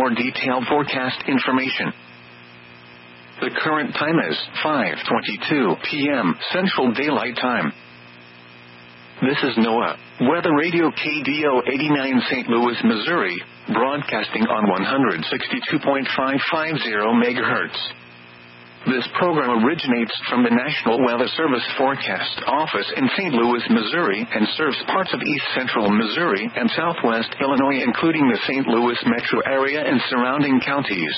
more detailed forecast information. The current time is 5:22 p.m. Central Daylight Time. This is NOAA Weather Radio KDO 89 St. Louis, Missouri, broadcasting on 162.550 MHz. This program originates from the National Weather Service Forecast Office in St. Louis, Missouri, and serves parts of east central Missouri and southwest Illinois, including the St. Louis metro area and surrounding counties.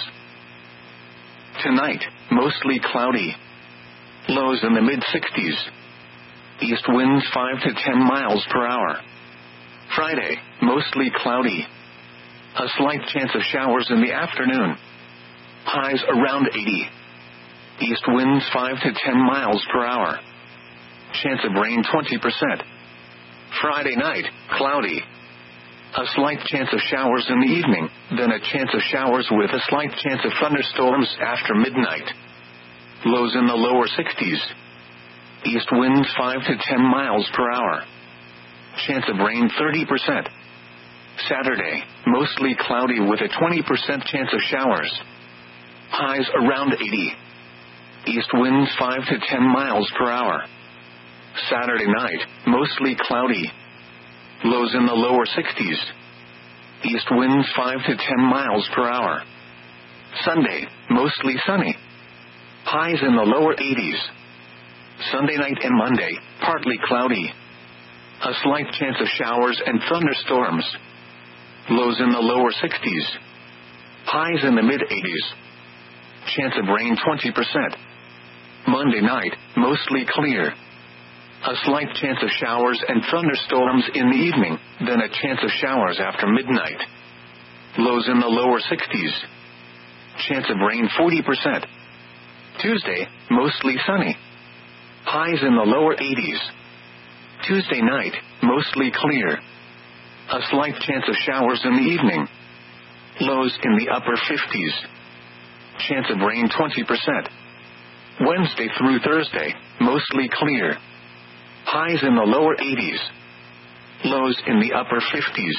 Tonight, mostly cloudy. Lows in the mid-60s. East winds 5 to 10 miles per hour. Friday, mostly cloudy. A slight chance of showers in the afternoon. Highs around 80. East winds 5 to 10 miles per hour. Chance of rain 20%. Friday night, cloudy. A slight chance of showers in the evening, then a chance of showers with a slight chance of thunderstorms after midnight. Lows in the lower 60s. East winds 5 to 10 miles per hour. Chance of rain 30%. Saturday, mostly cloudy with a 20% chance of showers. Highs around 80. East winds 5 to 10 miles per hour. Saturday night, mostly cloudy. Lows in the lower 60s. East winds 5 to 10 miles per hour. Sunday, mostly sunny. Highs in the lower 80s. Sunday night and Monday, partly cloudy. A slight chance of showers and thunderstorms. Lows in the lower 60s. Highs in the mid-80s. Chance of rain 20%. Monday night, mostly clear. A slight chance of showers and thunderstorms in the evening, then a chance of showers after midnight. Lows in the lower 60s. Chance of rain 40%. Tuesday, mostly sunny. Highs in the lower 80s. Tuesday night, mostly clear. A slight chance of showers in the evening. Lows in the upper 50s. Chance of rain 20%. Wednesday through Thursday, mostly clear. Highs in the lower 80s. Lows in the upper 50s.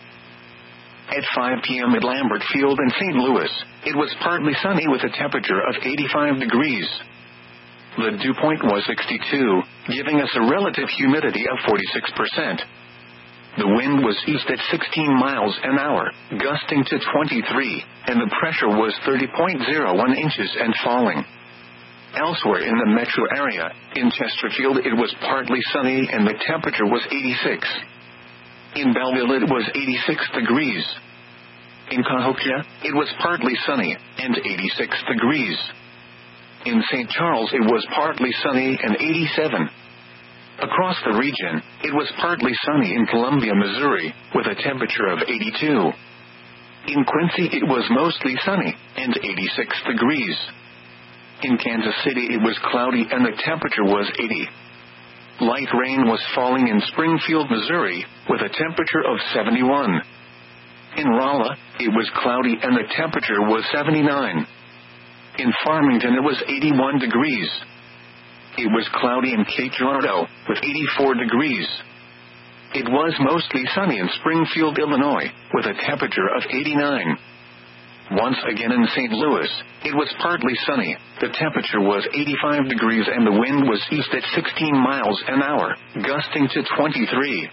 At 5 p.m. at Lambert Field in St. Louis, it was partly sunny with a temperature of 85 degrees. The dew point was 62, giving us a relative humidity of 46%. The wind was east at 16 miles an hour, gusting to 23, and the pressure was 30.01 inches and falling. Elsewhere in the metro area, in Chesterfield it was partly sunny and the temperature was 86. In Belleville it was 86 degrees. In Cahokia, it was partly sunny and 86 degrees. In St. Charles it was partly sunny and 87. Across the region, it was partly sunny in Columbia, Missouri, with a temperature of 82. In Quincy it was mostly sunny and 86 degrees. In Kansas City it was cloudy and the temperature was 80. Light rain was falling in Springfield, Missouri, with a temperature of 71. In Rolla, it was cloudy and the temperature was 79. In Farmington it was 81 degrees. It was cloudy in Cape Girardeau, with 84 degrees. It was mostly sunny in Springfield, Illinois, with a temperature of 89. Once again in St. Louis, it was partly sunny, the temperature was 85 degrees and the wind was east at 16 miles an hour, gusting to 23.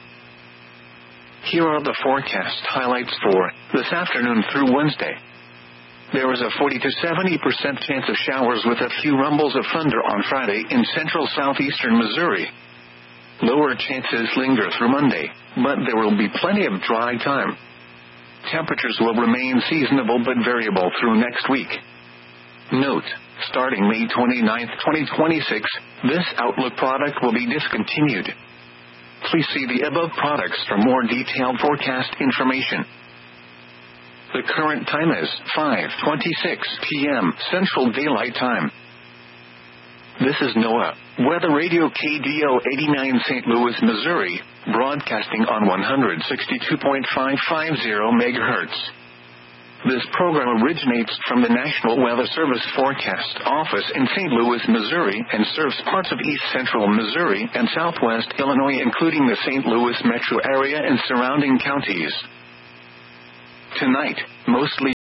Here are the forecast highlights for this afternoon through Wednesday. There is a 40 to 70% chance of showers with a few rumbles of thunder on Friday in central southeastern Missouri. Lower chances linger through Monday, but there will be plenty of dry time. Temperatures will remain seasonable but variable through next week. Note, starting May 29, 2026, this Outlook product will be discontinued. Please see the above products for more detailed forecast information. The current time is 5:26 p.m. Central Daylight Time. This is NOAA Weather Radio KDO 89 St. Louis, Missouri, broadcasting on 162.550 MHz. This program originates from the National Weather Service Forecast Office in St. Louis, Missouri, and serves parts of east central Missouri and southwest Illinois, including the St. Louis metro area and surrounding counties. Tonight, mostly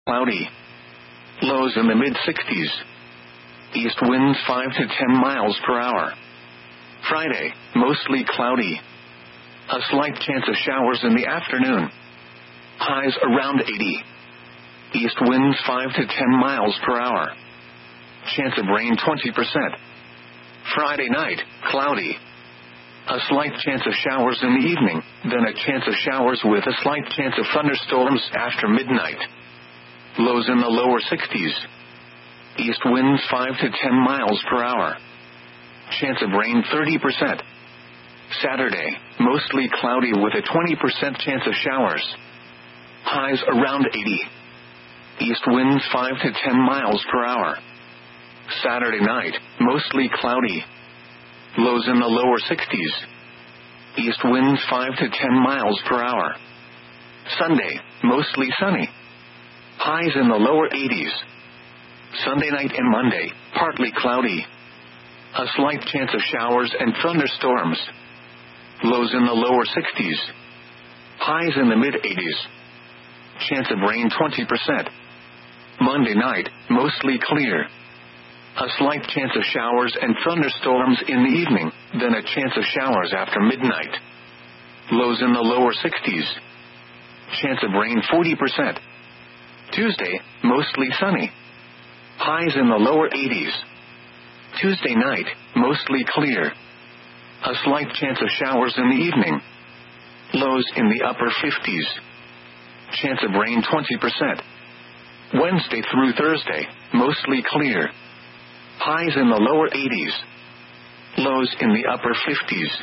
cloudy. Lows in the mid-60s. East winds 5 to 10 miles per hour. Friday, mostly cloudy. A slight chance of showers in the afternoon. Highs around 80. East winds 5 to 10 miles per hour. Chance of rain 20%. Friday night, cloudy. A slight chance of showers in the evening, then a chance of showers with a slight chance of thunderstorms after midnight. Lows in the lower 60s. East winds 5 to 10 miles per hour. Chance of rain 30%. Saturday, mostly cloudy with a 20% chance of showers. Highs around 80. East winds 5 to 10 miles per hour. Saturday night, mostly cloudy. Lows in the lower 60s. East winds 5 to 10 miles per hour. Sunday, mostly sunny. Highs in the lower 80s. Sunday night and Monday, partly cloudy. A slight chance of showers and thunderstorms. Lows in the lower 60s. Highs in the mid-80s. Chance of rain 20%. Monday night, mostly clear. A slight chance of showers and thunderstorms in the evening, then a chance of showers after midnight. Lows in the lower 60s. Chance of rain 40%. Tuesday, mostly sunny. Highs in the lower 80s. Tuesday night, mostly clear. A slight chance of showers in the evening. Lows in the upper 50s. Chance of rain 20%. Wednesday through Thursday, mostly clear. Highs in the lower 80s. Lows in the upper 50s.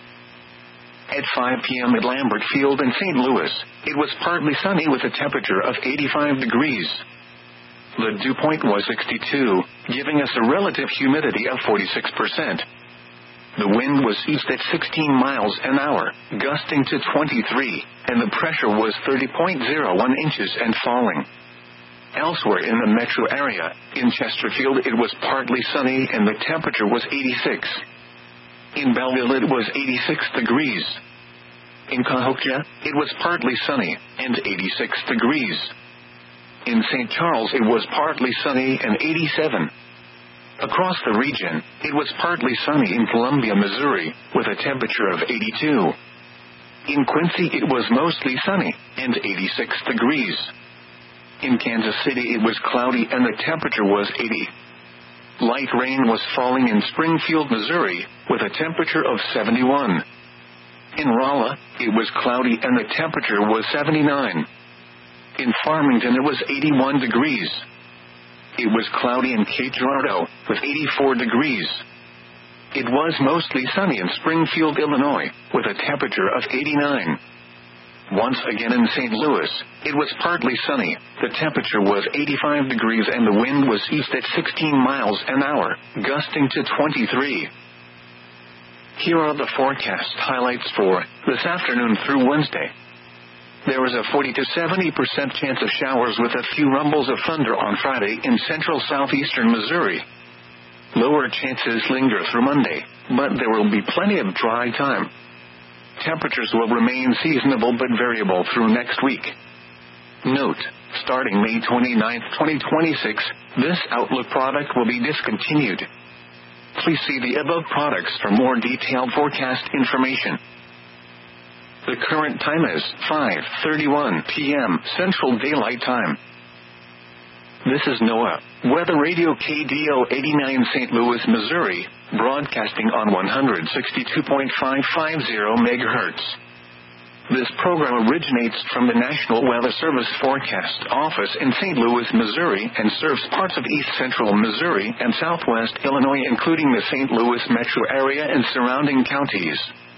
At 5 p.m. at Lambert Field in St. Louis, it was partly sunny with a temperature of 85 degrees. The dew point was 62, giving us a relative humidity of 46%. The wind was east at 16 miles an hour, gusting to 23, and the pressure was 30.01 inches and falling. Elsewhere in the metro area, in Chesterfield it was partly sunny and the temperature was 86. In Belleville it was 86 degrees. In Cahokia, it was partly sunny and 86 degrees. In St. Charles it was partly sunny and 87. Across the region, it was partly sunny in Columbia, Missouri, with a temperature of 82. In Quincy it was mostly sunny and 86 degrees. In Kansas City it was cloudy and the temperature was 80. Light rain was falling in Springfield, Missouri, with a temperature of 71. In Rolla, it was cloudy and the temperature was 79. In Farmington it was 81 degrees. It was cloudy in Cape Girardeau, with 84 degrees. It was mostly sunny in Springfield, Illinois, with a temperature of 89. Once again in St. Louis, it was partly sunny, the temperature was 85 degrees and the wind was east at 16 miles an hour, gusting to 23. Here are the forecast highlights for this afternoon through Wednesday. There is a 40 to 70% chance of showers with a few rumbles of thunder on Friday in central southeastern Missouri. Lower chances linger through Monday, but there will be plenty of dry time. Temperatures will remain seasonable but variable through next week. Note, starting May 29, 2026, this Outlook product will be discontinued. Please see the above products for more detailed forecast information. The current time is 5:31 p.m. Central Daylight Time. This is NOAA, Weather Radio KDO 89 St. Louis, Missouri, broadcasting on 162.550 MHz. This program originates from the National Weather Service Forecast Office in St. Louis, Missouri, and serves parts of east central Missouri and southwest Illinois, including the St. Louis metro area and surrounding counties.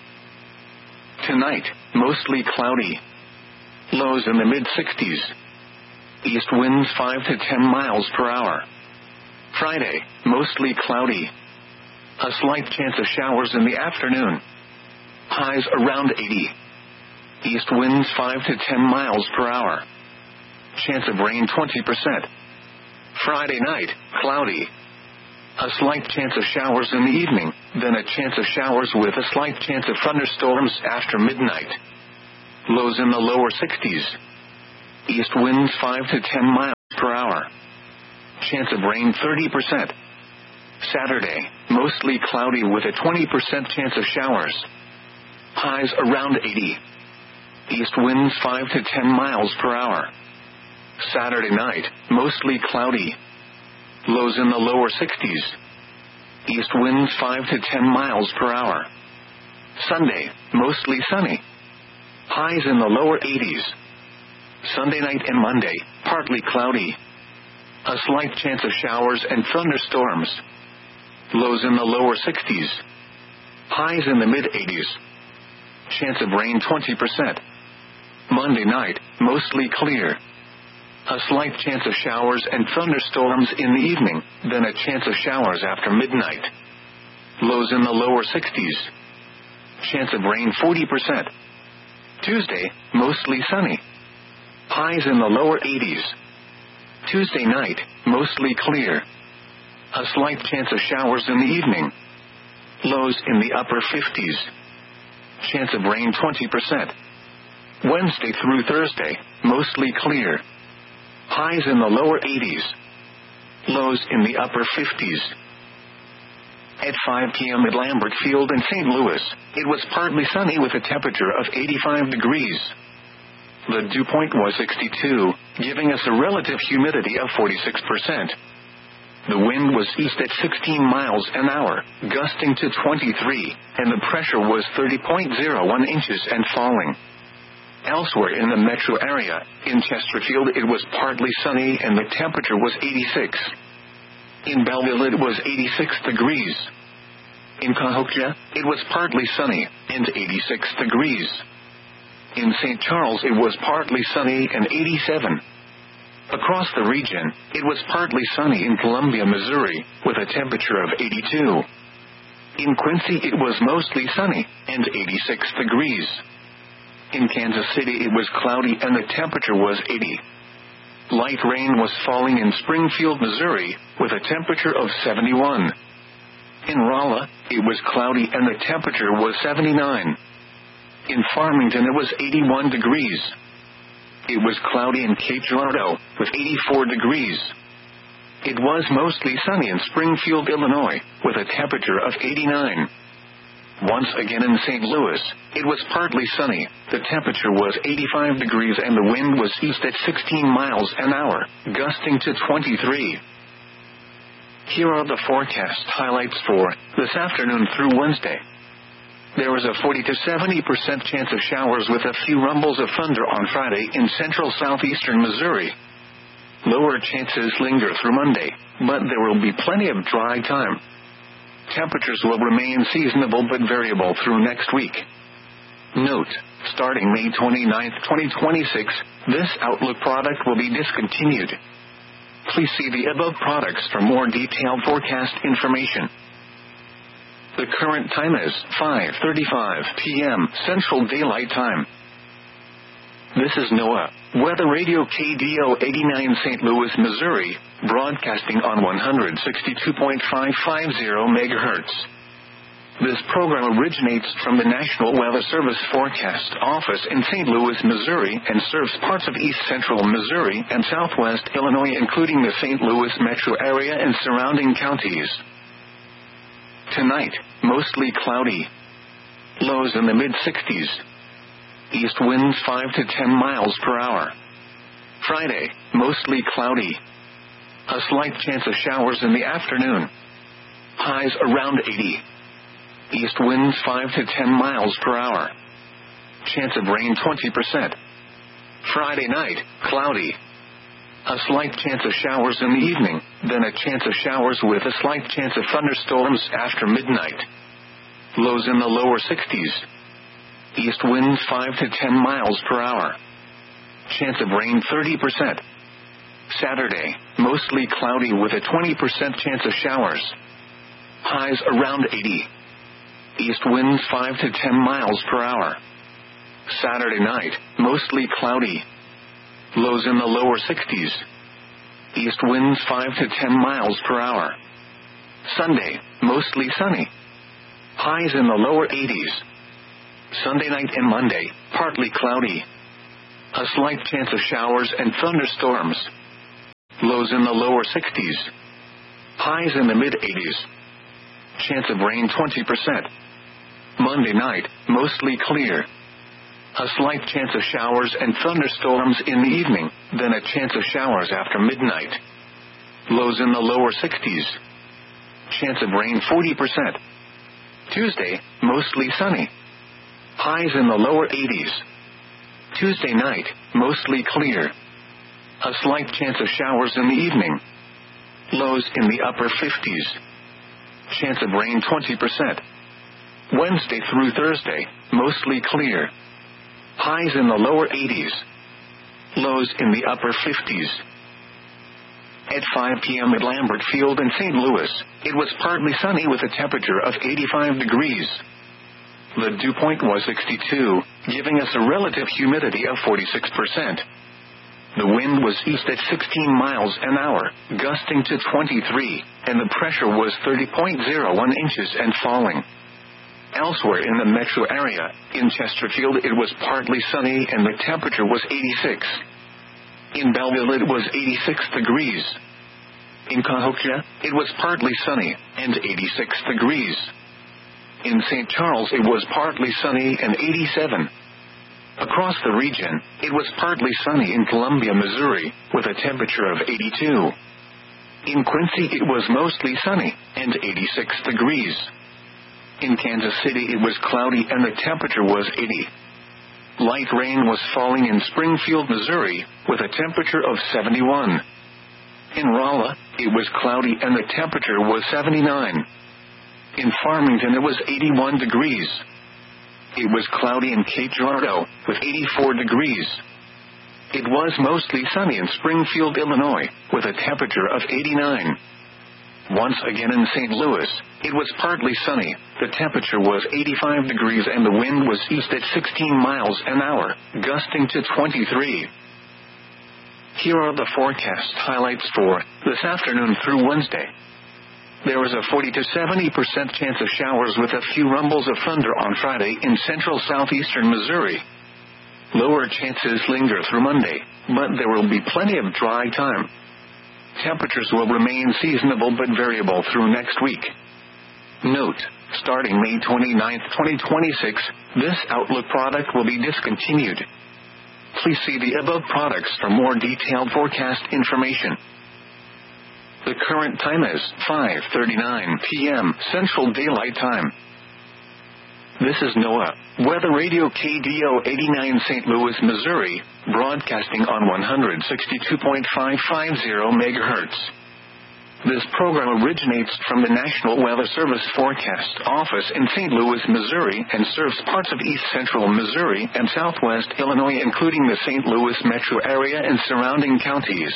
Tonight, mostly cloudy. Lows in the mid-60s. East winds 5 to 10 miles per hour. Friday, mostly cloudy. A slight chance of showers in the afternoon. Highs around 80. East winds 5 to 10 miles per hour. Chance of rain 20%. Friday night, cloudy. A slight chance of showers in the evening, then a chance of showers with a slight chance of thunderstorms after midnight. Lows in the lower 60s. East winds 5 to 10 miles per hour. Chance of rain 30%. Saturday, mostly cloudy with a 20% chance of showers. Highs around 80. East winds 5 to 10 miles per hour. Saturday night, mostly cloudy. Lows in the lower 60s. East winds 5 to 10 miles per hour. Sunday, mostly sunny. Highs in the lower 80s. Sunday night and Monday, partly cloudy. A slight chance of showers and thunderstorms. Lows in the lower 60s. Highs in the mid-80s. Chance of rain 20%. Monday night, mostly clear. A slight chance of showers and thunderstorms in the evening, then a chance of showers after midnight. Lows in the lower 60s. Chance of rain 40%. Tuesday, mostly sunny. Highs in the lower 80s. Tuesday night, mostly clear. A slight chance of showers in the evening. Lows in the upper 50s. Chance of rain 20%. Wednesday through Thursday, mostly clear. Highs in the lower 80s. Lows in the upper 50s. At 5 p.m. at Lambert Field in St. Louis, it was partly sunny with a temperature of 85 degrees. The dew point was 62, giving us a relative humidity of 46%. The wind was east at 16 miles an hour, gusting to 23, and the pressure was 30.01 inches and falling. Elsewhere in the metro area, in Chesterfield it was partly sunny and the temperature was 86. In Belleville it was 86 degrees. In Cahokia, it was partly sunny and 86 degrees. In St. Charles it was partly sunny and 87. Across the region, it was partly sunny in Columbia, Missouri, with a temperature of 82. In Quincy it was mostly sunny and 86 degrees. In Kansas City it was cloudy and the temperature was 80. Light rain was falling in Springfield, Missouri, with a temperature of 71. In Rolla, it was cloudy and the temperature was 79. In Farmington it was 81 degrees. It was cloudy in Cape Girardeau, with 84 degrees. It was mostly sunny in Springfield, Illinois, with a temperature of 89. Once again in St. Louis, it was partly sunny, the temperature was 85 degrees and the wind was east at 16 miles an hour, gusting to 23. Here are the forecast highlights for this afternoon through Wednesday. There is a 40 to 70% chance of showers with a few rumbles of thunder on Friday in central southeastern Missouri. Lower chances linger through Monday, but there will be plenty of dry time. Temperatures will remain seasonable but variable through next week. Note, starting May 29, 2026, this Outlook product will be discontinued. Please see the above products for more detailed forecast information. The current time is 5:35 p.m. Central Daylight Time. This is NOAA, Weather Radio KDO 89 St. Louis, Missouri, broadcasting on 162.550 MHz. This program originates from the National Weather Service Forecast Office in St. Louis, Missouri, and serves parts of east central Missouri and southwest Illinois, including the St. Louis metro area and surrounding counties. Tonight, mostly cloudy. Lows in the mid-60s. East winds 5 to 10 miles per hour. Friday, mostly cloudy. A slight chance of showers in the afternoon. Highs around 80. East winds 5 to 10 miles per hour. Chance of rain 20%. Friday night, cloudy. A slight chance of showers in the evening, then a chance of showers with a slight chance of thunderstorms after midnight. Lows in the lower 60s. East winds 5 to 10 miles per hour. Chance of rain 30%. Saturday, mostly cloudy with a 20% chance of showers. Highs around 80. East winds 5 to 10 miles per hour. Saturday night, mostly cloudy. Lows in the lower 60s. East winds 5 to 10 miles per hour. Sunday, mostly sunny. Highs in the lower 80s. Sunday night and Monday, partly cloudy. A slight chance of showers and thunderstorms. Lows in the lower 60s. Highs in the mid-80s. Chance of rain 20%. Monday night, mostly clear. A slight chance of showers and thunderstorms in the evening, then a chance of showers after midnight. Lows in the lower 60s. Chance of rain 40%. Tuesday, mostly sunny. Highs in the lower 80s. Tuesday night, mostly clear. A slight chance of showers in the evening. Lows in the upper 50s. Chance of rain 20%. Wednesday through Thursday, mostly clear. Highs in the lower 80s. Lows in the upper 50s. At 5 p.m. at Lambert Field in St. Louis, it was partly sunny with a temperature of 85 degrees. The dew point was 62, giving us a relative humidity of 46%. The wind was east at 16 miles an hour, gusting to 23, and the pressure was 30.01 inches and falling. Elsewhere in the metro area, in Chesterfield it was partly sunny and the temperature was 86. In Belleville it was 86 degrees. In Cahokia, it was partly sunny, and 86 degrees. In St. Charles it was partly sunny and 87. Across the region, it was partly sunny in Columbia, Missouri, with a temperature of 82. In Quincy it was mostly sunny, and 86 degrees. In Kansas City it was cloudy and the temperature was 80. Light rain was falling in Springfield, Missouri, with a temperature of 71. In Rolla, it was cloudy and the temperature was 79. In Farmington it was 81 degrees. It was cloudy in Cape Girardeau, with 84 degrees. It was mostly sunny in Springfield, Illinois, with a temperature of 89. Once again in St. Louis, it was partly sunny, the temperature was 85 degrees and the wind was east at 16 miles an hour, gusting to 23. Here are the forecast highlights for this afternoon through Wednesday. There is a 40 to 70% chance of showers with a few rumbles of thunder on Friday in central southeastern Missouri. Lower chances linger through Monday, but there will be plenty of dry time. Temperatures will remain seasonable but variable through next week. Note, starting May 29, 2026, this Outlook product will be discontinued. Please see the above products for more detailed forecast information. The current time is 5:39 p.m. Central Daylight Time. This is NOAA, Weather Radio KDO 89 St. Louis, Missouri, broadcasting on 162.550 MHz. This program originates from the National Weather Service Forecast Office in St. Louis, Missouri, and serves parts of east central Missouri and southwest Illinois, including the St. Louis metro area and surrounding counties.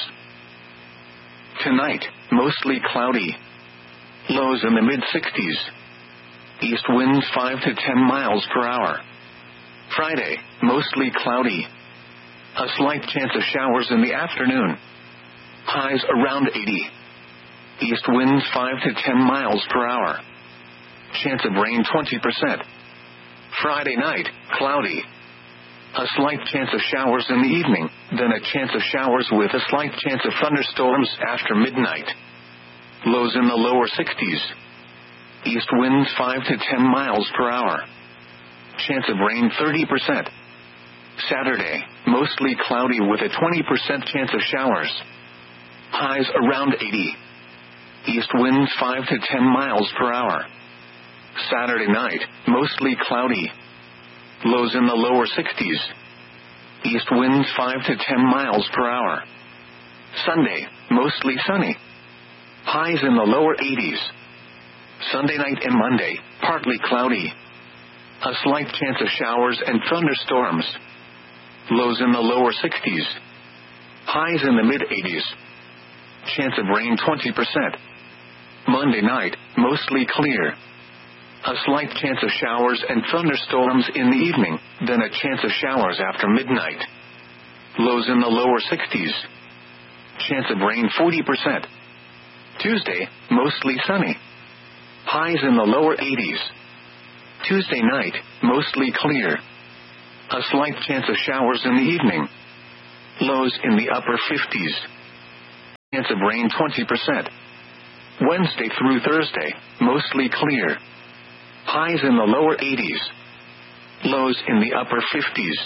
Tonight, mostly cloudy. Lows in the mid-60s. East winds 5 to 10 miles per hour. Friday, mostly cloudy. A slight chance of showers in the afternoon. Highs around 80. East winds 5 to 10 miles per hour. Chance of rain 20%. Friday night, cloudy. A slight chance of showers in the evening, then a chance of showers with a slight chance of thunderstorms after midnight. Lows in the lower 60s. East winds 5 to 10 miles per hour. Chance of rain 30%. Saturday, mostly cloudy with a 20% chance of showers. Highs around 80. East winds 5 to 10 miles per hour. Saturday night, mostly cloudy. Lows in the lower 60s. East winds 5 to 10 miles per hour. Sunday, mostly sunny. Highs in the lower 80s. Sunday night and Monday, partly cloudy. A slight chance of showers and thunderstorms. Lows in the lower 60s. Highs in the mid-80s. Chance of rain 20%. Monday night, mostly clear. A slight chance of showers and thunderstorms in the evening, then a chance of showers after midnight. Lows in the lower 60s. Chance of rain 40%. Tuesday, mostly sunny. Highs in the lower 80s. Tuesday night, mostly clear. A slight chance of showers in the evening, Lows in the upper 50s. Chance of rain 20%. Wednesday through Thursday, mostly clear. Highs in the lower 80s. Lows in the upper 50s.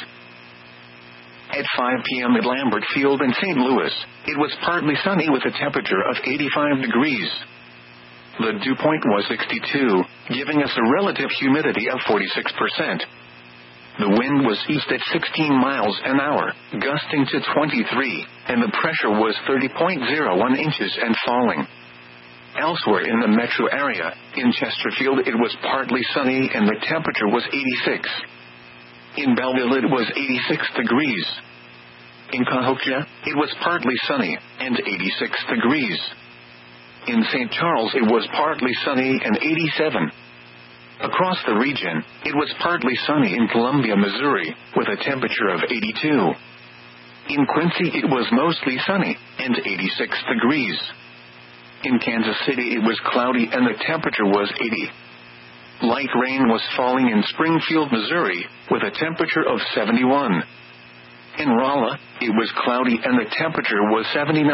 At 5 p.m. at Lambert Field in St. Louis, it was partly sunny with a temperature of 85 degrees. The dew point was 62, giving us a relative humidity of 46%. The wind was east at 16 miles an hour, gusting to 23, and the pressure was 30.01 inches and falling. Elsewhere in the metro area, in Chesterfield it was partly sunny and the temperature was 86. In Belleville it was 86 degrees. In Cahokia, it was partly sunny, and 86 degrees. In St. Charles it was partly sunny and 87. Across the region, it was partly sunny in Columbia, Missouri, with a temperature of 82. In Quincy it was mostly sunny, and 86 degrees. In Kansas City it was cloudy and the temperature was 80. Light rain was falling in Springfield, Missouri, with a temperature of 71. In Rolla, it was cloudy and the temperature was 79.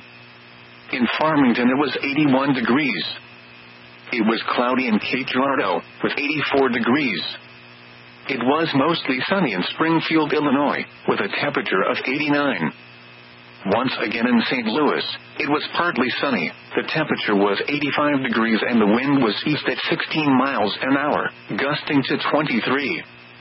In Farmington it was 81 degrees. It was cloudy in Cape Girardeau, with 84 degrees. It was mostly sunny in Springfield, Illinois, with a temperature of 89. Once again in St. Louis, it was partly sunny, the temperature was 85 degrees and the wind was east at 16 miles an hour, gusting to 23.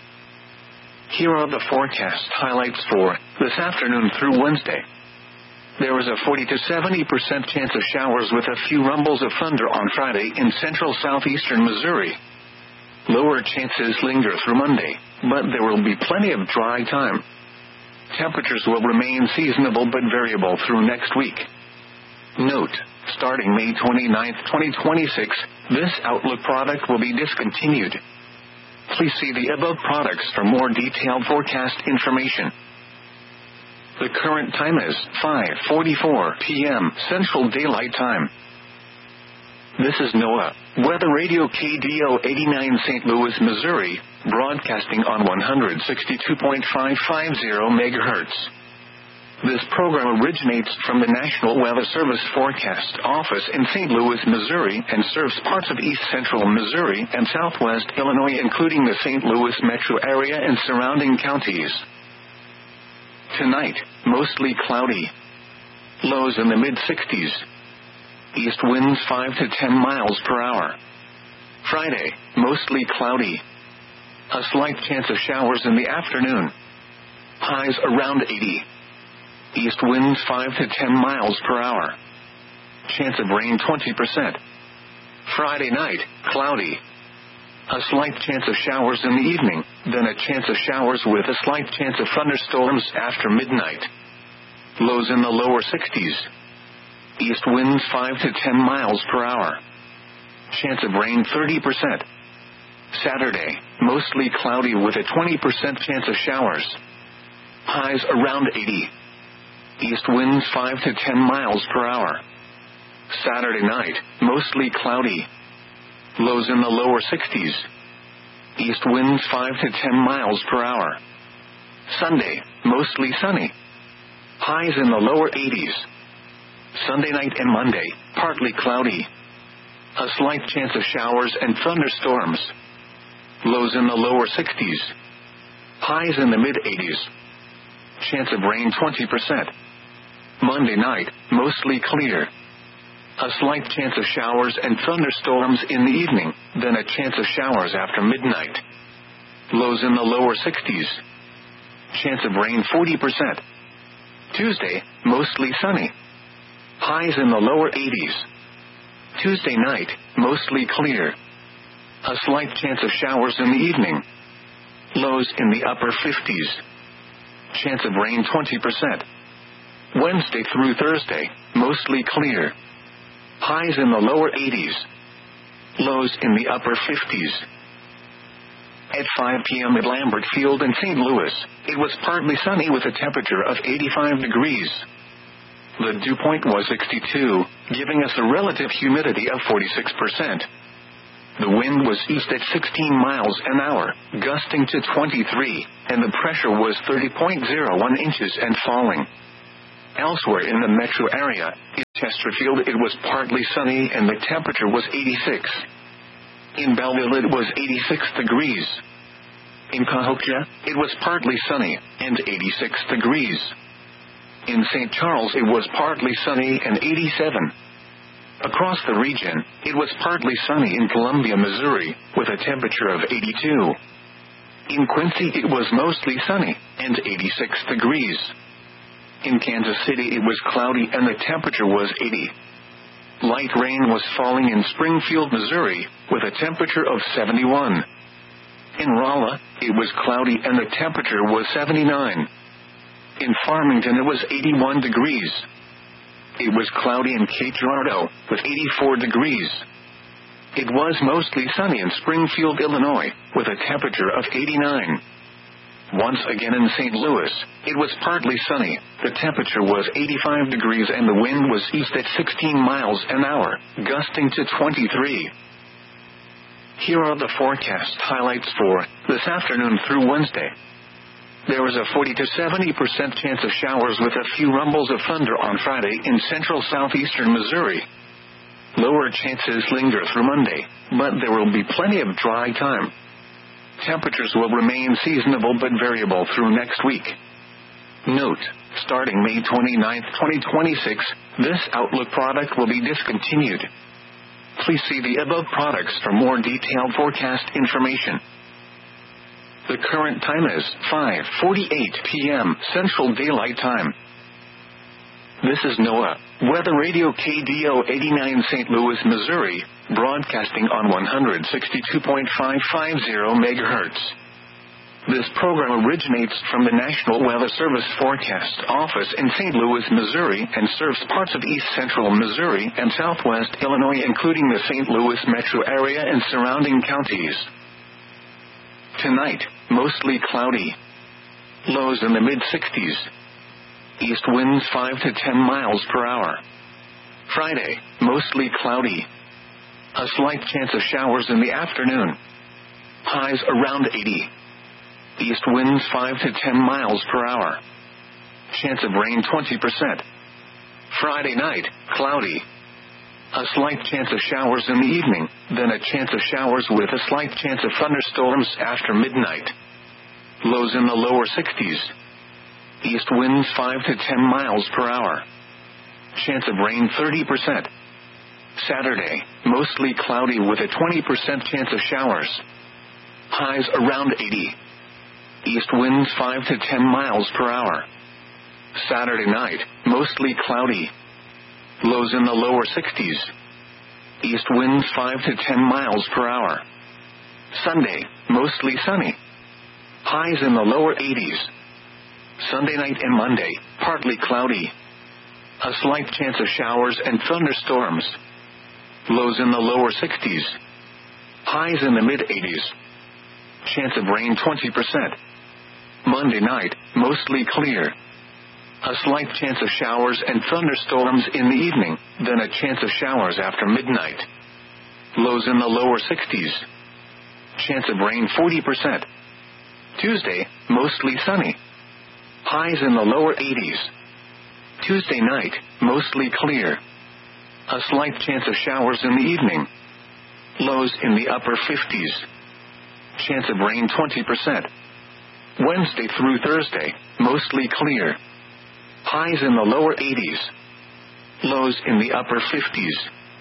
Here are the forecast highlights for this afternoon through Wednesday. There is a 40 to 70% chance of showers with a few rumbles of thunder on Friday in central southeastern Missouri. Lower chances linger through Monday, but there will be plenty of dry time. Temperatures will remain seasonable but variable through next week. Note, starting May 29, 2026, this Outlook product will be discontinued. Please see the above products for more detailed forecast information. The current time is 5:44 p.m. Central Daylight Time. This is NOAA Weather Radio KDO 89 St. Louis, Missouri, broadcasting on 162.550 MHz. This program originates from the National Weather Service Forecast Office in St. Louis, Missouri, and serves parts of east central Missouri and southwest Illinois, including the St. Louis metro area and surrounding counties. Tonight, mostly cloudy. Lows in the mid-60s. East winds 5 to 10 miles per hour. Friday, mostly cloudy. A slight chance of showers in the afternoon. Highs around 80. East winds 5 to 10 miles per hour. Chance of rain 20%. Friday night, cloudy. A slight chance of showers in the evening, then a chance of showers with a slight chance of thunderstorms after midnight. Lows in the lower 60s. East winds 5 to 10 miles per hour. Chance of rain 30%. Saturday, mostly cloudy with a 20% chance of showers. Highs around 80. East winds 5 to 10 miles per hour. Saturday night, mostly cloudy. Lows in the lower 60s. East winds 5 to 10 miles per hour. Sunday, mostly sunny. Highs in the lower 80s. Sunday night and Monday, partly cloudy. A slight chance of showers and thunderstorms. Lows in the lower 60s. Highs in the mid-80s. Chance of rain 20%. Monday night, mostly clear. A slight chance of showers and thunderstorms in the evening, then a chance of showers after midnight. Lows in the lower 60s. Chance of rain 40%. Tuesday, mostly sunny. Highs in the lower 80s. Tuesday night, mostly clear. A slight chance of showers in the evening. Lows in the upper 50s. Chance of rain 20%. Wednesday through Thursday, mostly clear. Highs in the lower 80s. Lows in the upper 50s. At 5 p.m. at Lambert Field in St. Louis, it was partly sunny with a temperature of 85 degrees. The dew point was 62, giving us a relative humidity of 46%. The wind was east at 16 miles an hour, gusting to 23, and the pressure was 30.01 inches and falling. Elsewhere in the metro area, in Chesterfield it was partly sunny and the temperature was 86. In Belleville it was 86 degrees. In Cahokia, it was partly sunny and 86 degrees. In St. Charles it was partly sunny and 87. Across the region, it was partly sunny in Columbia, Missouri, with a temperature of 82. In Quincy it was mostly sunny and 86 degrees. In Kansas City it was cloudy and the temperature was 80. Light rain was falling in Springfield, Missouri, with a temperature of 71. In Rolla, it was cloudy and the temperature was 79. In Farmington it was 81 degrees. It was cloudy in Cape Girardeau, with 84 degrees. It was mostly sunny in Springfield, Illinois, with a temperature of 89. Once again in St. Louis, it was partly sunny, the temperature was 85 degrees and the wind was east at 16 miles an hour, gusting to 23. Here are the forecast highlights for this afternoon through Wednesday. There is a 40 to 70% chance of showers with a few rumbles of thunder on Friday in central southeastern Missouri. Lower chances linger through Monday, but there will be plenty of dry time. Temperatures will remain seasonable but variable through next week. Note, starting May 29, 2026, this Outlook product will be discontinued. Please see the above products for more detailed forecast information. The current time is 5:48 p.m. Central Daylight Time. This is NOAA, Weather Radio KDO 89 St. Louis, Missouri, broadcasting on 162.550 MHz. This program originates from the National Weather Service Forecast Office in St. Louis, Missouri, and serves parts of east central Missouri and southwest Illinois, including the St. Louis metro area and surrounding counties. Tonight, mostly cloudy. Lows in the mid-60s. East winds 5 to 10 miles per hour. Friday, mostly cloudy. A slight chance of showers in the afternoon. Highs around 80. East winds 5 to 10 miles per hour. Chance of rain 20%. Friday night, cloudy. A slight chance of showers in the evening, then a chance of showers with a slight chance of thunderstorms after midnight. Lows in the lower 60s. East winds 5 to 10 miles per hour. Chance of rain 30%. Saturday, mostly cloudy with a 20% chance of showers. Highs around 80. East winds 5 to 10 miles per hour. Saturday night, mostly cloudy. Lows in the lower 60s. East winds 5 to 10 miles per hour. Sunday, mostly sunny. Highs in the lower 80s. Sunday night and Monday, partly cloudy. A slight chance of showers and thunderstorms. Lows in the lower 60s. Highs in the mid-80s. Chance of rain 20%. Monday night, mostly clear. A slight chance of showers and thunderstorms in the evening, then a chance of showers after midnight. Lows in the lower 60s. Chance of rain 40%. Tuesday, mostly sunny. Highs in the lower 80s. Tuesday night, mostly clear. A slight chance of showers in the evening. Lows in the upper 50s. Chance of rain 20%. Wednesday through Thursday, mostly clear. Highs in the lower 80s. Lows in the upper 50s.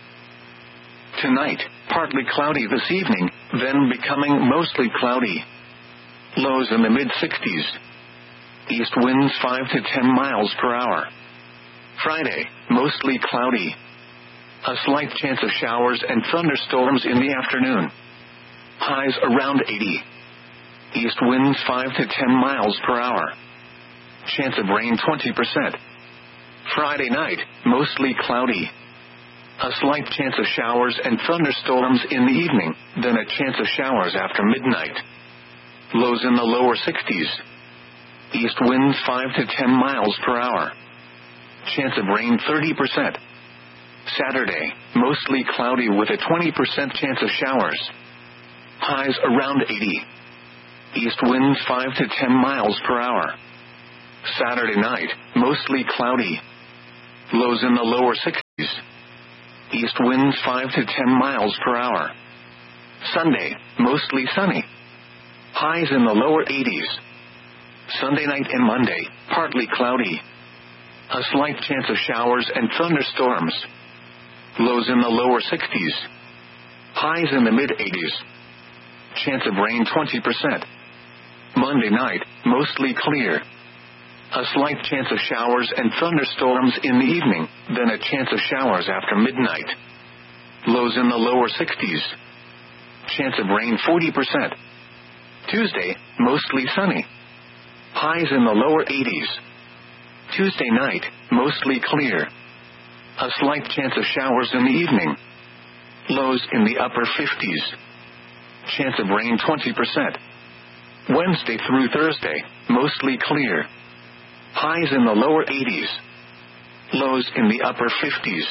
Tonight, partly cloudy this evening, then becoming mostly cloudy. Lows in the mid-60s. East winds 5 to 10 miles per hour. Friday, mostly cloudy. A slight chance of showers and thunderstorms in the afternoon. Highs around 80. East winds 5 to 10 miles per hour. Chance of rain 20%. Friday night, mostly cloudy. A slight chance of showers and thunderstorms in the evening, then a chance of showers after midnight. Lows in the lower 60s. East winds 5 to 10 miles per hour. Chance of rain 30%. Saturday, mostly cloudy with a 20% chance of showers. Highs around 80. East winds 5 to 10 miles per hour. Saturday night, mostly cloudy. Lows in the lower 60s. East winds 5 to 10 miles per hour. Sunday, mostly sunny. Highs in the lower 80s. Sunday night and Monday, partly cloudy. A slight chance of showers and thunderstorms. Lows in the lower 60s. Highs in the mid-80s. Chance of rain 20%. Monday night, mostly clear. A slight chance of showers and thunderstorms in the evening, then a chance of showers after midnight. Lows in the lower 60s. Chance of rain 40%. Tuesday, mostly sunny. Highs in the lower 80s. Tuesday night, mostly clear. A slight chance of showers in the evening. Lows in the upper 50s. Chance of rain 20%. Wednesday through Thursday, mostly clear. Highs in the lower 80s. Lows in the upper 50s.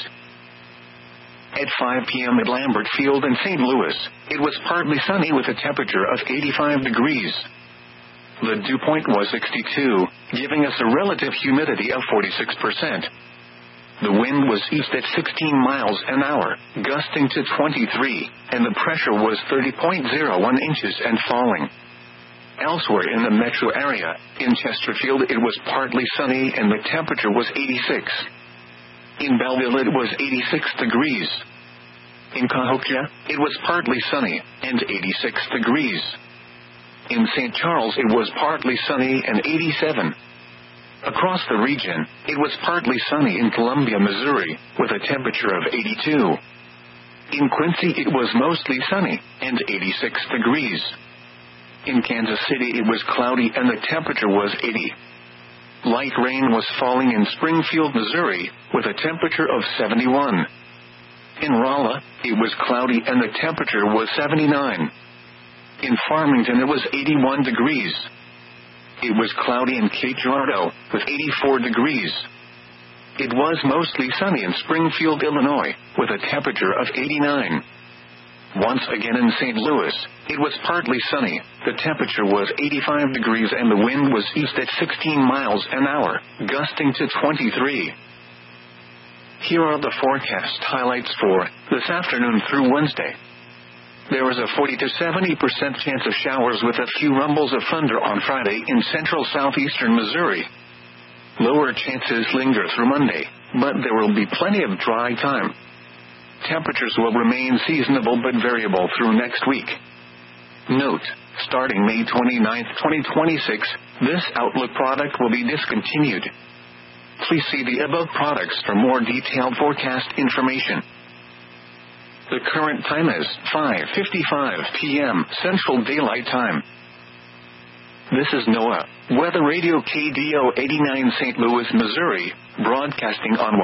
At 5 p.m. at Lambert Field in St. Louis, it was partly sunny with a temperature of 85 degrees. The dew point was 62, giving us a relative humidity of 46%. The wind was east at 16 miles an hour, gusting to 23, and the pressure was 30.01 inches and falling. Elsewhere in the metro area, in Chesterfield it was partly sunny and the temperature was 86. In Belleville it was 86 degrees. In Cahokia, it was partly sunny and 86 degrees. In St. Charles it was partly sunny and 87. Across the region, it was partly sunny in Columbia, Missouri, with a temperature of 82. In Quincy it was mostly sunny and 86 degrees. In Kansas City it was cloudy and the temperature was 80. Light rain was falling in Springfield, Missouri, with a temperature of 71. In Rolla, it was cloudy and the temperature was 79. In Farmington it was 81 degrees. It was cloudy in Cape Girardeau, with 84 degrees. It was mostly sunny in Springfield, Illinois, with a temperature of 89. Once again in St. Louis, it was partly sunny, the temperature was 85 degrees and the wind was east at 16 miles an hour, gusting to 23. Here are the forecast highlights for this afternoon through Wednesday. There is a 40 to 70% chance of showers with a few rumbles of thunder on Friday in central southeastern Missouri. Lower chances linger through Monday, but there will be plenty of dry time. Temperatures will remain seasonable but variable through next week. Note, starting May 29, 2026, this Outlook product will be discontinued. Please see the above products for more detailed forecast information. The current time is 5:55 p.m. Central Daylight Time. This is NOAA, Weather Radio KDO 89 St. Louis, Missouri, broadcasting on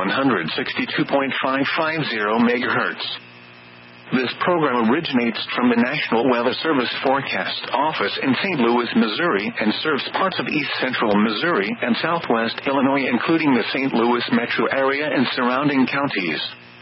162.550 MHz. This program originates from the National Weather Service Forecast Office in St. Louis, Missouri, and serves parts of east central Missouri and southwest Illinois, including the St. Louis metro area and surrounding counties.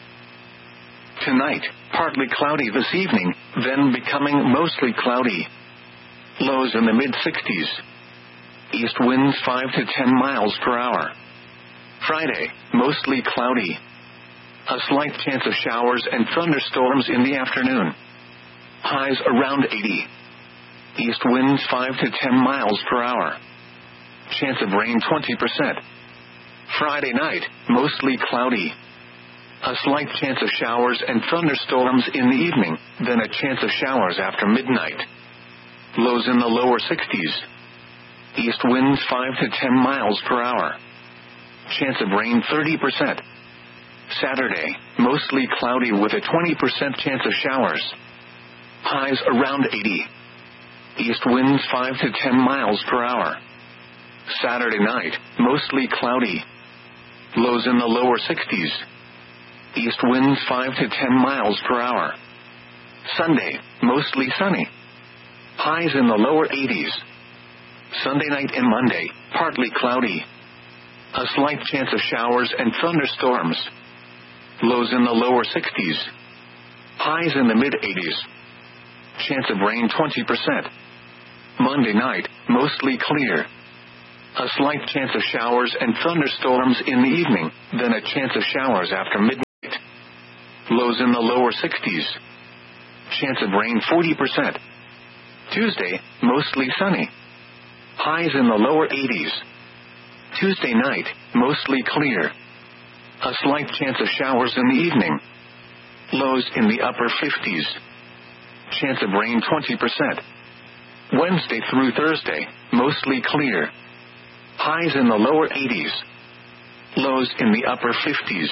Tonight, partly cloudy this evening, then becoming mostly cloudy. Lows in the mid-60s. East winds 5 to 10 miles per hour. Friday, mostly cloudy. A slight chance of showers and thunderstorms in the afternoon. Highs around 80. East winds 5 to 10 miles per hour. Chance of rain 20%. Friday night, mostly cloudy. A slight chance of showers and thunderstorms in the evening, then a chance of showers after midnight. Lows in the lower 60s. East winds 5 to 10 miles per hour. Chance of rain 30%. Saturday, mostly cloudy with a 20% chance of showers. Highs around 80. East winds 5 to 10 miles per hour. Saturday night, mostly cloudy. Lows in the lower 60s. East winds 5 to 10 miles per hour. Sunday, mostly sunny. Highs in the lower 80s. Sunday night and Monday, partly cloudy. A slight chance of showers and thunderstorms. Lows in the lower 60s. Highs in the mid-80s. Chance of rain 20%. Monday night, mostly clear. A slight chance of showers and thunderstorms in the evening, then a chance of showers after midnight. Lows in the lower 60s. Chance of rain 40%. Tuesday, mostly sunny. Highs in the lower 80s. Tuesday night, mostly clear. A slight chance of showers in the evening. Lows in the upper 50s. Chance of rain 20%. Wednesday through Thursday, mostly clear. Highs in the lower 80s. Lows in the upper 50s.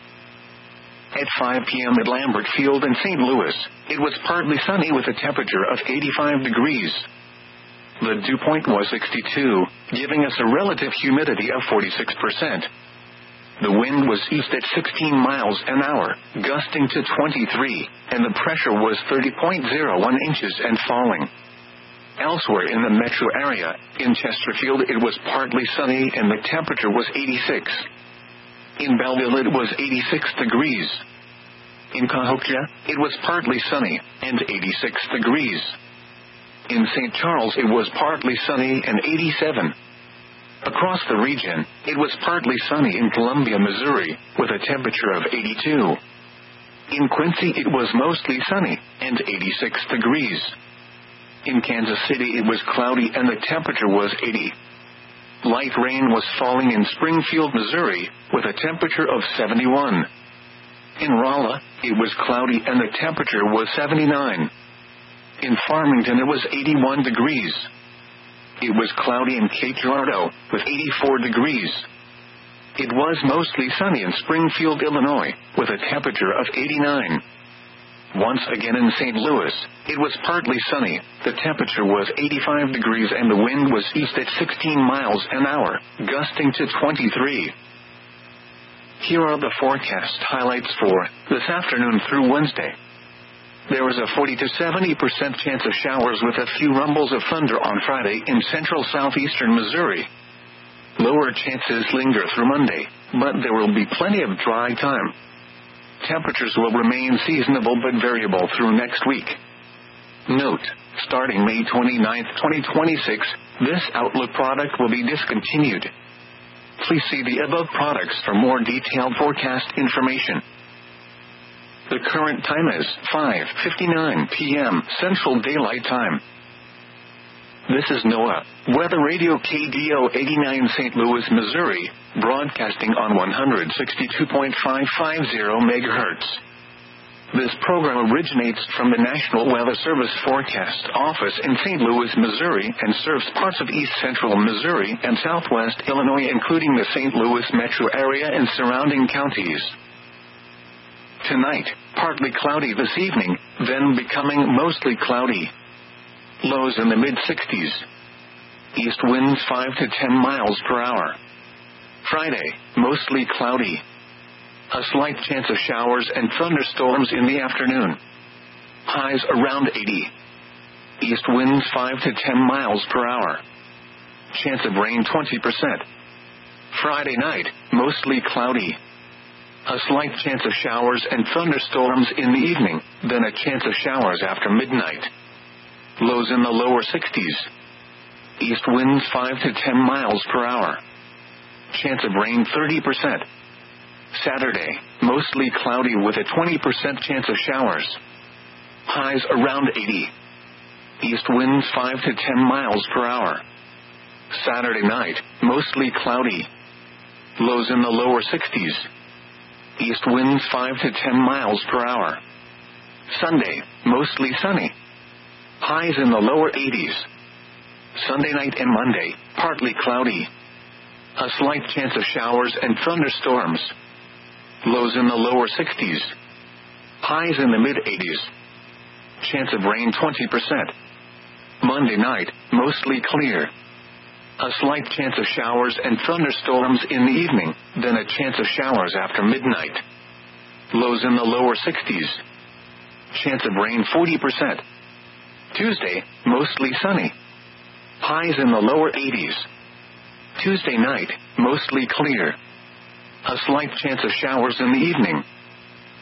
At 5 p.m. at Lambert Field in St. Louis, it was partly sunny with a temperature of 85 degrees. The dew point was 62, giving us a relative humidity of 46%. The wind was east at 16 miles an hour, gusting to 23, and the pressure was 30.01 inches and falling. Elsewhere in the metro area, in Chesterfield it was partly sunny and the temperature was 86. In Belleville it was 86 degrees. In Cahokia, it was partly sunny and 86 degrees. In St. Charles it was partly sunny and 87. Across the region, it was partly sunny in Columbia, Missouri, with a temperature of 82. In Quincy it was mostly sunny and 86 degrees. In Kansas City it was cloudy and the temperature was 80. Light rain was falling in Springfield, Missouri, with a temperature of 71. In Rolla, it was cloudy and the temperature was 79. In Farmington it was 81 degrees. It was cloudy in Cape Girardeau, with 84 degrees. It was mostly sunny in Springfield, Illinois, with a temperature of 89. Once again in St. Louis, it was partly sunny, the temperature was 85 degrees and the wind was east at 16 miles an hour, gusting to 23. Here are the forecast highlights for this afternoon through Wednesday. There is a 40 to 70% chance of showers with a few rumbles of thunder on Friday in central southeastern Missouri. Lower chances linger through Monday, but there will be plenty of dry time. Temperatures will remain seasonable but variable through next week. Note, starting May 29, 2026, this Outlook product will be discontinued. Please see the above products for more detailed forecast information. The current time is 5:59 p.m. Central Daylight Time. This is NOAA, Weather Radio KDO 89 St. Louis, Missouri, broadcasting on 162.550 MHz. This program originates from the National Weather Service Forecast Office in St. Louis, Missouri, and serves parts of east central Missouri and southwest Illinois, including the St. Louis metro area and surrounding counties. Tonight, partly cloudy this evening, then becoming mostly cloudy. Lows in the mid-60s. East winds 5 to 10 miles per hour. Friday, mostly cloudy. A slight chance of showers and thunderstorms in the afternoon. Highs around 80. East winds 5 to 10 miles per hour. Chance of rain 20%. Friday night, mostly cloudy. A slight chance of showers and thunderstorms in the evening, then a chance of showers after midnight. Lows in the lower 60s. East winds 5 to 10 miles per hour. Chance of rain 30%. Saturday, mostly cloudy with a 20% chance of showers. Highs around 80. East winds 5 to 10 miles per hour. Saturday night, mostly cloudy. Lows in the lower 60s. East winds 5 to 10 miles per hour. Sunday, mostly sunny. Highs in the lower 80s. Sunday night and Monday, partly cloudy. A slight chance of showers and thunderstorms. Lows in the lower 60s. Highs in the mid-80s. Chance of rain 20%. Monday night, mostly clear. A slight chance of showers and thunderstorms in the evening, then a chance of showers after midnight. Lows in the lower 60s. Chance of rain 40%. Tuesday, mostly sunny. Highs in the lower 80s. Tuesday night, mostly clear. A slight chance of showers in the evening.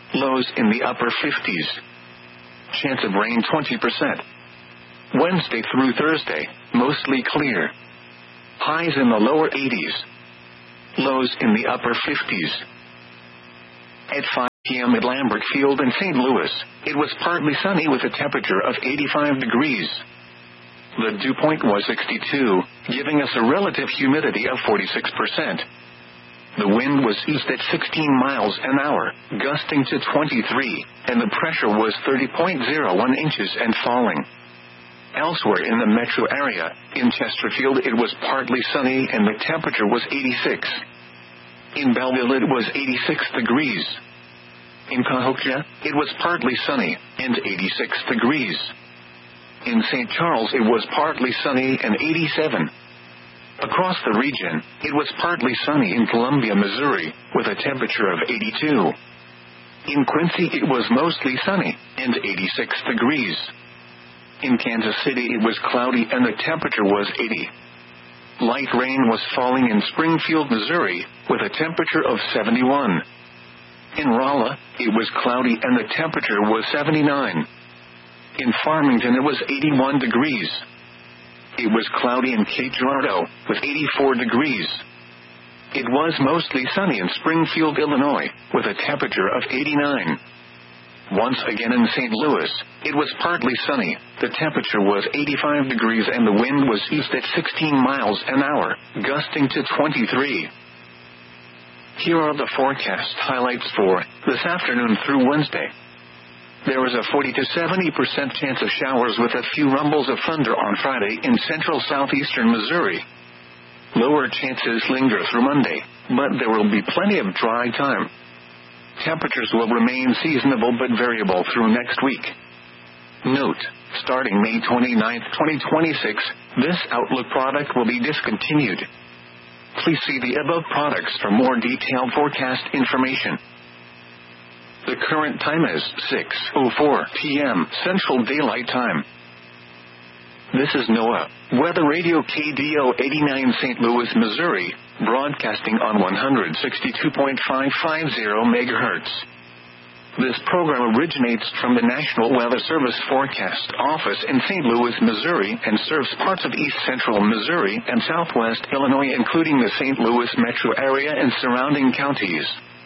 Lows in the upper 50s. Chance of rain 20%. Wednesday through Thursday, mostly clear. Highs in the lower 80s. Lows in the upper 50s. At 5 p.m. at Lambert Field in St. Louis, it was partly sunny with a temperature of 85 degrees. The dew point was 62, giving us a relative humidity of 46%. The wind was east at 16 miles an hour, gusting to 23, and the pressure was 30.01 inches and falling. Elsewhere in the metro area, in Chesterfield it was partly sunny and the temperature was 86. In Belleville it was 86 degrees. In Cahokia, it was partly sunny and 86 degrees. In St. Charles it was partly sunny and 87. Across the region, it was partly sunny in Columbia, Missouri, with a temperature of 82. In Quincy it was mostly sunny and 86 degrees. In Kansas City it was cloudy and the temperature was 80. Light rain was falling in Springfield, Missouri, with a temperature of 71. In Rolla, it was cloudy and the temperature was 79. In Farmington it was 81 degrees. It was cloudy in Cape Girardeau, with 84 degrees. It was mostly sunny in Springfield, Illinois, with a temperature of 89. Once again in St. Louis, it was partly sunny, the temperature was 85 degrees and the wind was east at 16 miles an hour, gusting to 23. Here are the forecast highlights for this afternoon through Wednesday. There is a 40 to 70% chance of showers with a few rumbles of thunder on Friday in central southeastern Missouri. Lower chances linger through Monday, but there will be plenty of dry time. Temperatures will remain seasonable but variable through next week. Note, starting May 29, 2026, this Outlook product will be discontinued. Please see the above products for more detailed forecast information. The current time is 6:04 p.m. Central Daylight Time. This is NOAA Weather Radio KDO 89 St. Louis, Missouri, broadcasting on 162.550 MHz. This program originates from the National Weather Service Forecast Office in St. Louis, Missouri, and serves parts of east central Missouri and southwest Illinois, including the St. Louis metro area and surrounding counties.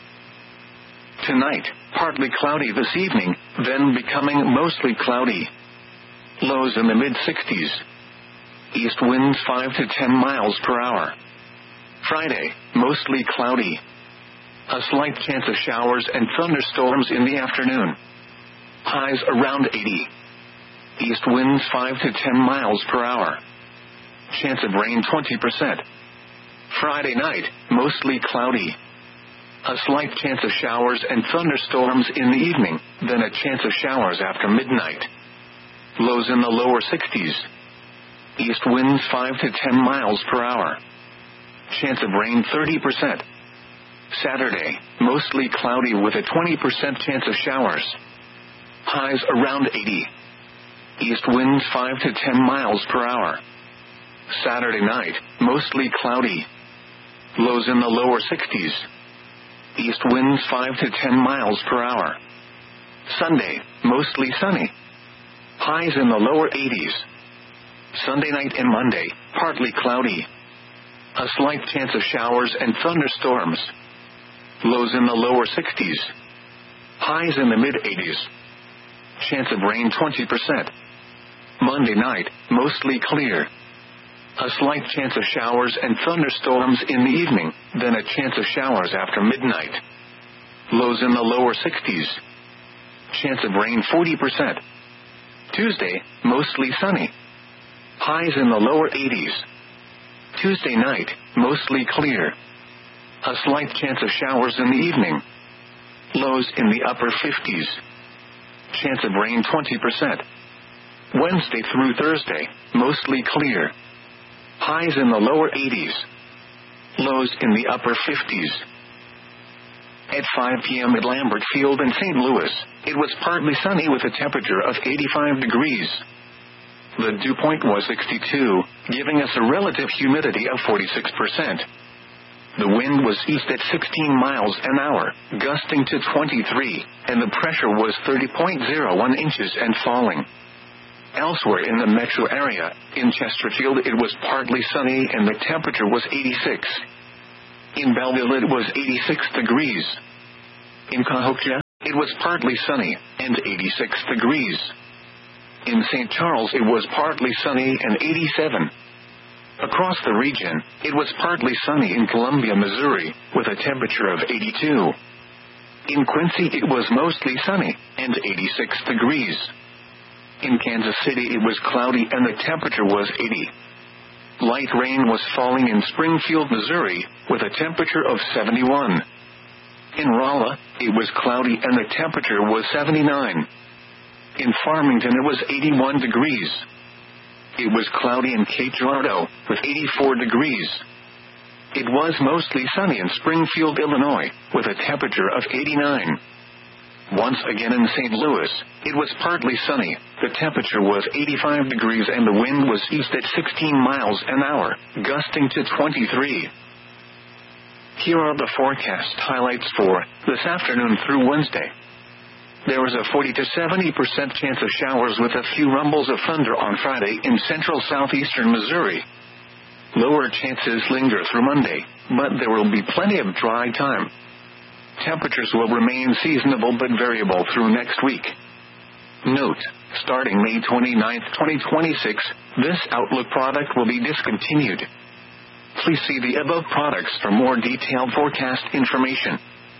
Tonight, partly cloudy this evening, then becoming mostly cloudy. Lows in the mid-60s. East winds 5 to 10 miles per hour. Friday, mostly cloudy. A slight chance of showers and thunderstorms in the afternoon. Highs around 80. East winds 5 to 10 miles per hour. Chance of rain 20%. Friday night, mostly cloudy. A slight chance of showers and thunderstorms in the evening, then a chance of showers after midnight. Lows in the lower 60s. East winds 5 to 10 miles per hour. Chance of rain 30%. Saturday, mostly cloudy with a 20% chance of showers. Highs around 80. East winds 5 to 10 miles per hour. Saturday night, mostly cloudy. Lows in the lower 60s. East winds 5 to 10 miles per hour. Sunday, mostly sunny. Highs in the lower 80s. Sunday night and Monday, partly cloudy. A slight chance of showers and thunderstorms. Lows in the lower 60s. Highs in the mid-80s. Chance of rain 20%. Monday night, mostly clear. A slight chance of showers and thunderstorms in the evening, then a chance of showers after midnight. Lows in the lower 60s. Chance of rain 40%. Tuesday, mostly sunny. Highs in the lower 80s. Tuesday night, mostly clear. A slight chance of showers in the evening. Lows in the upper 50s. Chance of rain 20%. Wednesday through Thursday, mostly clear. Highs in the lower 80s. Lows in the upper 50s. At 5 p.m. at Lambert Field in St. Louis, it was partly sunny with a temperature of 85 degrees. The dew point was 62, giving us a relative humidity of 46%. The wind was east at 16 miles an hour, gusting to 23, and the pressure was 30.01 inches and falling. Elsewhere in the metro area, in Chesterfield it was partly sunny and the temperature was 86. In Belleville it was 86 degrees. In Cahokia, it was partly sunny and 86 degrees. In St. Charles it was partly sunny and 87. Across the region, it was partly sunny in Columbia, Missouri, with a temperature of 82. In Quincy it was mostly sunny and 86 degrees. In Kansas City it was cloudy and the temperature was 80. Light rain was falling in Springfield, Missouri, with a temperature of 71. In Rolla, it was cloudy and the temperature was 79. In Farmington it was 81 degrees. It was cloudy in Cape Girardeau, with 84 degrees. It was mostly sunny in Springfield, Illinois, with a temperature of 89. Once again in St. Louis, it was partly sunny, the temperature was 85 degrees and the wind was east at 16 miles an hour, gusting to 23. Here are the forecast highlights for this afternoon through Wednesday. There is a 40 to 70% chance of showers with a few rumbles of thunder on Friday in central southeastern Missouri. Lower chances linger through Monday, but there will be plenty of dry time. Temperatures will remain seasonable but variable through next week. Note, starting May 29, 2026, this Outlook product will be discontinued. Please see the above products for more detailed forecast information.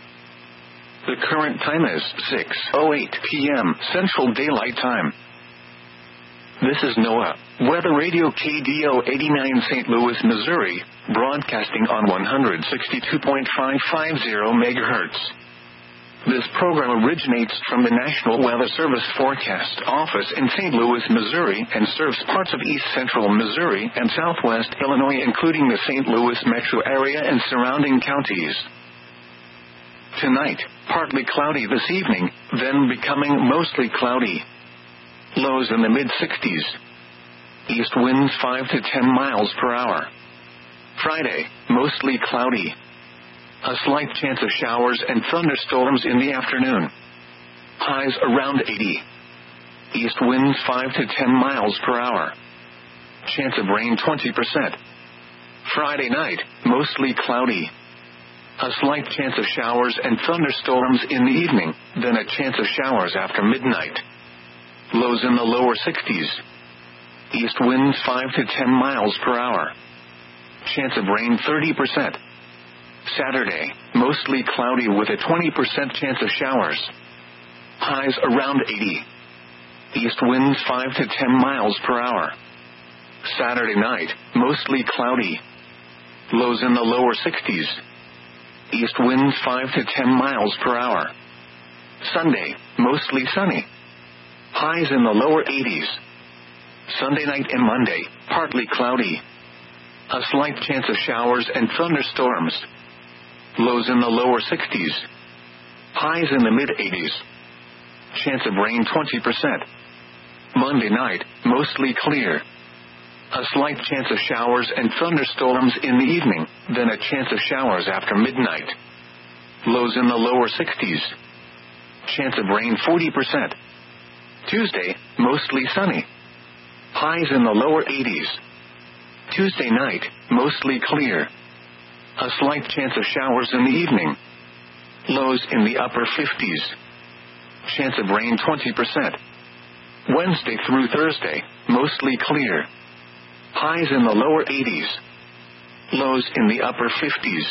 The current time is 6:08 p.m. Central Daylight Time. This is NOAA Weather Radio KDO 89 St. Louis, Missouri, broadcasting on 162.550 MHz. This program originates from the National Weather Service Forecast Office in St. Louis, Missouri, and serves parts of east central Missouri and southwest Illinois, including the St. Louis metro area and surrounding counties. Tonight, partly cloudy this evening, then becoming mostly cloudy. Lows in the mid-60s. East winds 5 to 10 miles per hour. Friday, mostly cloudy. A slight chance of showers and thunderstorms in the afternoon. Highs around 80. East winds 5 to 10 miles per hour. Chance of rain 20%. Friday night, mostly cloudy. A slight chance of showers and thunderstorms in the evening, then a chance of showers after midnight. Lows in the lower 60s. East winds 5 to 10 miles per hour. Chance of rain 30%. Saturday, mostly cloudy with a 20% chance of showers. Highs around 80. East winds 5 to 10 miles per hour. Saturday night, mostly cloudy. Lows in the lower 60s. East winds 5 to 10 miles per hour. Sunday, mostly sunny. Highs in the lower 80s. Sunday night and Monday, partly cloudy. A slight chance of showers and thunderstorms. Lows in the lower 60s. Highs in the mid-80s. Chance of rain 20%. Monday night, mostly clear. A slight chance of showers and thunderstorms in the evening, then a chance of showers after midnight. Lows in the lower 60s. Chance of rain 40%. Tuesday, mostly sunny. Highs in the lower 80s. Tuesday night, mostly clear. A slight chance of showers in the evening. Lows in the upper 50s. Chance of rain 20%. Wednesday through Thursday, mostly clear. Highs in the lower 80s. Lows in the upper 50s.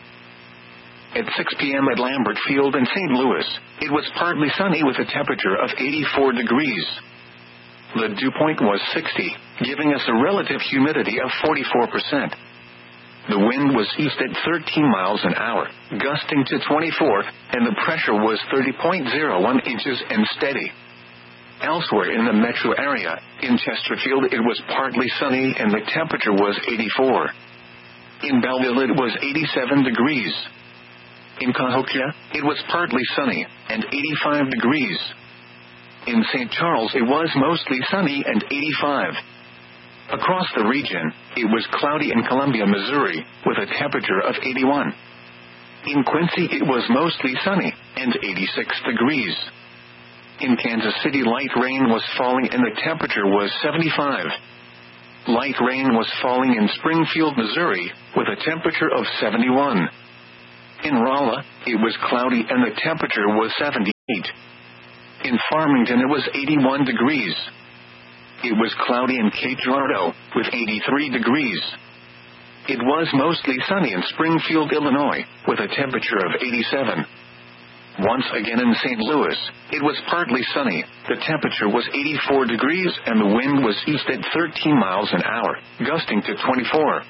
At 6 p.m. at Lambert Field in St. Louis, it was partly sunny with a temperature of 84 degrees. The dew point was 60, giving us a relative humidity of 44%. The wind was east at 13 miles an hour, gusting to 24, and the pressure was 30.01 inches and steady. Elsewhere in the metro area, in Chesterfield it was partly sunny and the temperature was 84. In Belleville it was 87 degrees. In Cahokia, it was partly sunny and 85 degrees. In St. Charles it was mostly sunny and 85. Across the region, it was cloudy in Columbia, Missouri, with a temperature of 81. In Quincy, it was mostly sunny, and 86 degrees. In Kansas City, light rain was falling and the temperature was 75. Light rain was falling in Springfield, Missouri, with a temperature of 71. In Rolla, it was cloudy and the temperature was 78. In Farmington, it was 81 degrees. It was cloudy in Cape Girardeau, with 83 degrees. It was mostly sunny in Springfield, Illinois, with a temperature of 87. Once again in St. Louis, it was partly sunny. The temperature was 84 degrees and the wind was east at 13 miles an hour, gusting to 24.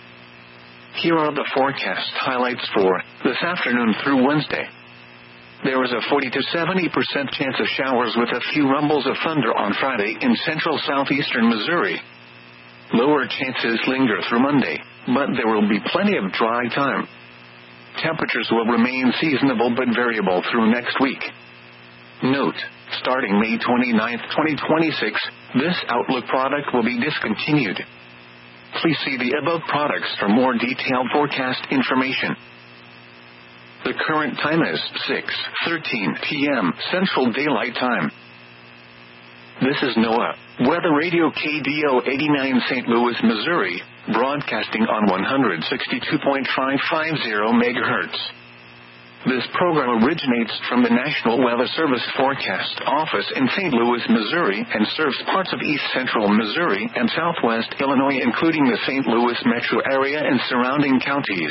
Here are the forecast highlights for this afternoon through Wednesday. There is a 40 to 70% chance of showers with a few rumbles of thunder on Friday in central southeastern Missouri. Lower chances linger through Monday, but there will be plenty of dry time. Temperatures will remain seasonable but variable through next week. Note, starting May 29, 2026, this Outlook product will be discontinued. Please see the above products for more detailed forecast information. The current time is 6:13 p.m. Central Daylight Time. This is NOAA Weather Radio KDO 89 St. Louis, Missouri, broadcasting on 162.550 MHz. This program originates from the National Weather Service Forecast Office in St. Louis, Missouri, and serves parts of east central Missouri and southwest Illinois, including the St. Louis metro area and surrounding counties.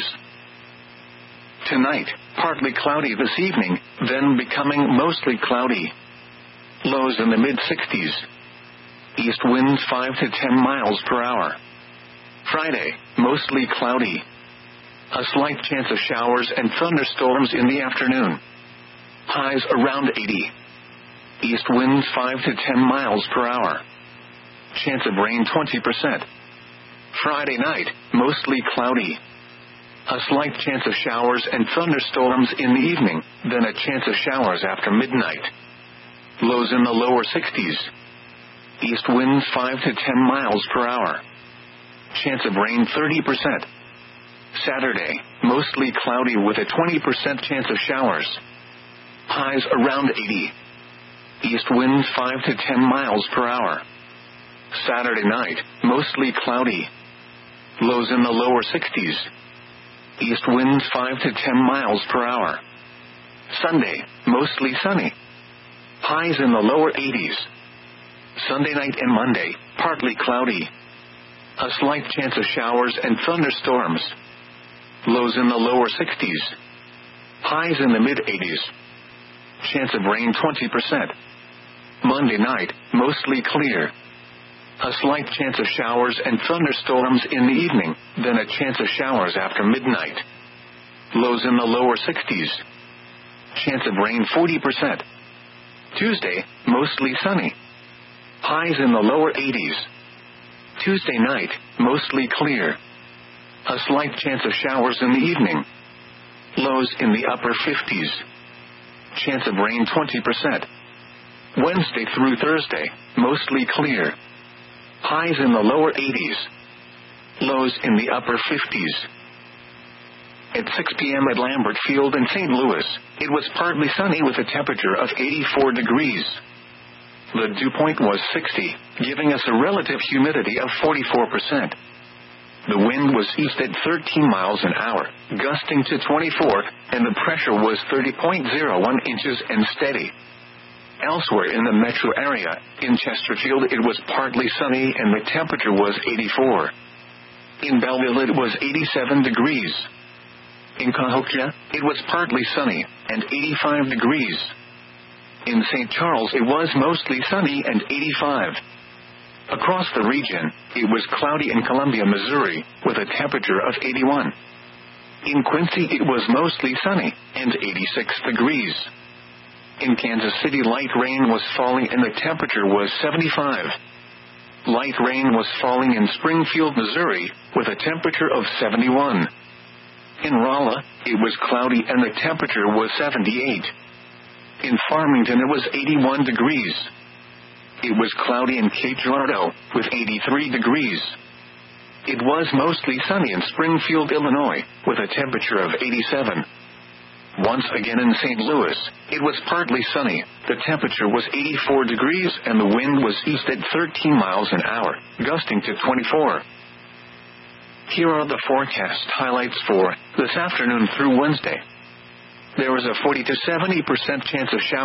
Tonight, partly cloudy this evening, then becoming mostly cloudy. Lows in the mid-60s. East winds 5 to 10 miles per hour. Friday, mostly cloudy. A slight chance of showers and thunderstorms in the afternoon. Highs around 80. East winds 5 to 10 miles per hour. Chance of rain 20%. Friday night, mostly cloudy. A slight chance of showers and thunderstorms in the evening, then a chance of showers after midnight. Lows in the lower 60s. East winds 5 to 10 miles per hour. Chance of rain 30%. Saturday, mostly cloudy with a 20% chance of showers. Highs around 80. East winds 5 to 10 miles per hour. Saturday night, mostly cloudy. Lows in the lower 60s. East winds 5 to 10 miles per hour. Sunday, mostly sunny. Highs in the lower 80s. Sunday night and Monday, partly cloudy. A slight chance of showers and thunderstorms. Lows in the lower 60s. Highs in the mid-80s. Chance of rain 20%. Monday night, mostly clear. A slight chance of showers and thunderstorms in the evening, then a chance of showers after midnight. Lows in the lower 60s. Chance of rain 40%. Tuesday, mostly sunny. Highs in the lower 80s. Tuesday night, mostly clear. A slight chance of showers in the evening. Lows in the upper 50s. Chance of rain 20%. Wednesday through Thursday, mostly clear. Highs in the lower 80s. Lows in the upper 50s. At 6 p.m. at Lambert Field in St. Louis, it was partly sunny with a temperature of 84 degrees. The dew point was 60, giving us a relative humidity of 44%. The wind was east at 13 miles an hour, gusting to 24, and the pressure was 30.01 inches and steady. Elsewhere in the metro area, in Chesterfield it was partly sunny and the temperature was 84. In Belleville it was 87 degrees. In Cahokia, it was partly sunny, and 85 degrees. In St. Charles it was mostly sunny and 85. Across the region, it was cloudy in Columbia, Missouri, with a temperature of 81. In Quincy it was mostly sunny, and 86 degrees. In Kansas City light rain was falling and the temperature was 75. Light rain was falling in Springfield, Missouri, with a temperature of 71. In Rolla, it was cloudy and the temperature was 78. In Farmington it was 81 degrees. It was cloudy in Cape Girardeau, with 83 degrees. It was mostly sunny in Springfield, Illinois, with a temperature of 87. Once again in St. Louis, it was partly sunny. The temperature was 84 degrees and the wind was east at 13 miles an hour, gusting to 24. Here are the forecast highlights for this afternoon through Wednesday. There is a 40 to 70% chance of showers.